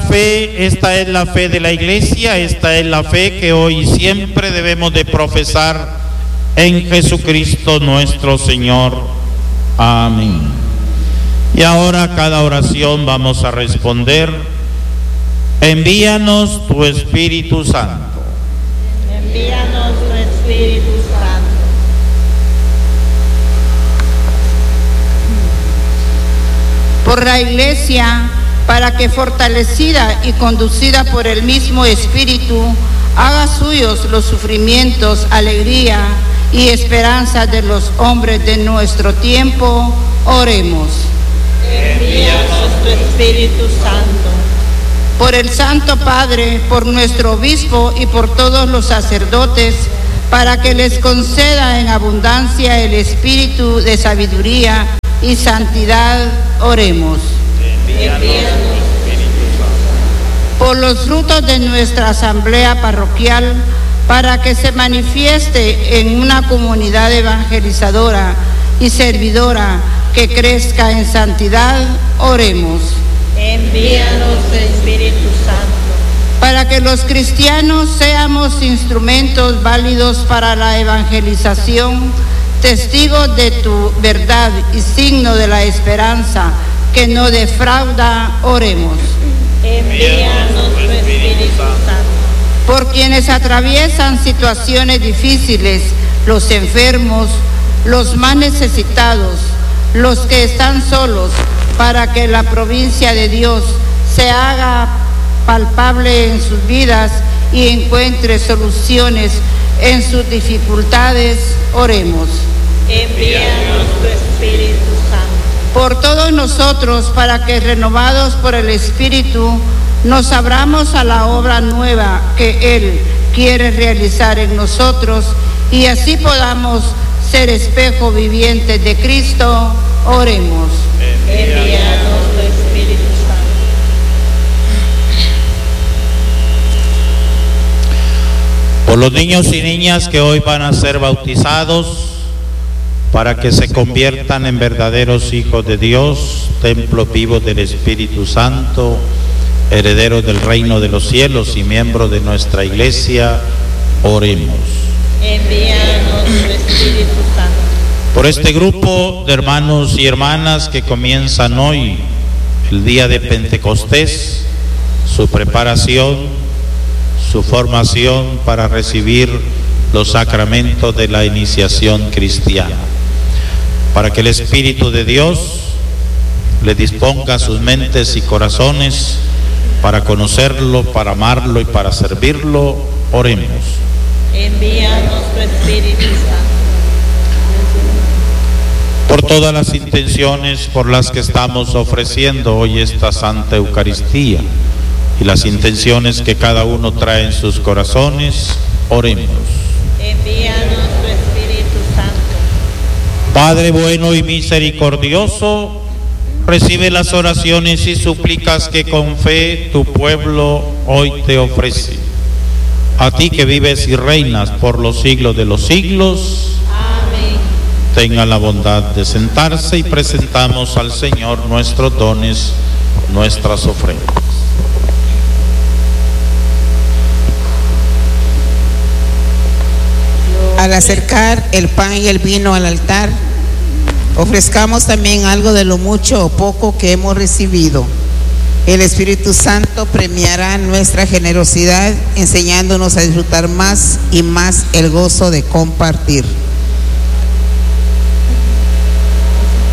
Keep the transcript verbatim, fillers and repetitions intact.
fe, esta es la fe de la Iglesia, esta es la fe que hoy y siempre debemos de profesar en Jesucristo nuestro Señor. Amén. Y ahora cada oración vamos a responder: envíanos tu Espíritu Santo. Envíanos tu Espíritu Santo. Por la Iglesia, para que fortalecida y conducida por el mismo Espíritu, haga suyos los sufrimientos, alegría y esperanza de los hombres de nuestro tiempo, oremos. Envíanos tu Espíritu Santo. Por el Santo Padre, por nuestro obispo y por todos los sacerdotes, para que les conceda en abundancia el espíritu de sabiduría y santidad, oremos. Envíanos, Espíritu Santo. Por los frutos de nuestra asamblea parroquial, para que se manifieste en una comunidad evangelizadora y servidora que crezca en santidad, oremos. Envíanos, Espíritu Santo. Para que los cristianos seamos instrumentos válidos para la evangelización, testigos de tu verdad y signo de la esperanza que no defrauda, oremos. Envíanos, Espíritu Santo. Por quienes atraviesan situaciones difíciles, los enfermos, los más necesitados, los que están solos, para que la provincia de Dios se haga palpable en sus vidas y encuentre soluciones en sus dificultades, oremos. Envíanos tu Espíritu Santo. Por todos nosotros, para que renovados por el Espíritu, nos abramos a la obra nueva que Él quiere realizar en nosotros y así podamos ser espejo viviente de Cristo, oremos. Envíanos tu Espíritu Santo. Por los niños y niñas que hoy van a ser bautizados, para que se conviertan en verdaderos hijos de Dios, templos vivos del Espíritu Santo, herederos del reino de los cielos y miembros de nuestra Iglesia, oremos. Envíanos tu Espíritu Santo. Por este grupo de hermanos y hermanas que comienzan hoy, el día de Pentecostés, su preparación, su formación para recibir los sacramentos de la iniciación cristiana, para que el Espíritu de Dios le disponga sus mentes y corazones para conocerlo, para amarlo y para servirlo, oremos. Envíanos tu Espíritu Santo. Por todas las intenciones por las que estamos ofreciendo hoy esta Santa Eucaristía y las intenciones que cada uno trae en sus corazones, oremos. Envíanos tu Espíritu Santo. Padre bueno y misericordioso, recibe las oraciones y súplicas que con fe tu pueblo hoy te ofrece. A ti que vives y reinas por los siglos de los siglos, tenga la bondad de sentarse y presentamos al Señor nuestros dones, nuestras ofrendas. Al acercar el pan y el vino al altar, ofrezcamos también algo de lo mucho o poco que hemos recibido. El Espíritu Santo premiará nuestra generosidad, enseñándonos a disfrutar más y más el gozo de compartir.